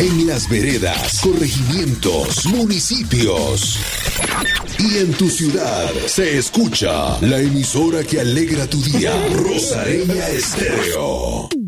en las veredas, corregimientos, municipios. Y en tu ciudad se escucha la emisora que alegra tu día, Rosareña Estéreo.